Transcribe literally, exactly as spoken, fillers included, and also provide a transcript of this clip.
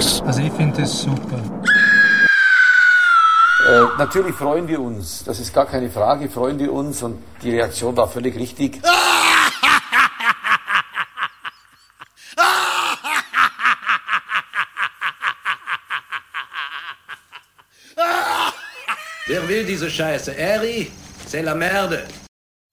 Sex. Also ich finde das super. Äh, natürlich freuen wir uns, das ist gar keine Frage, freuen wir uns und die Reaktion war völlig richtig. Wer will diese Scheiße? Eri, c'est la merde.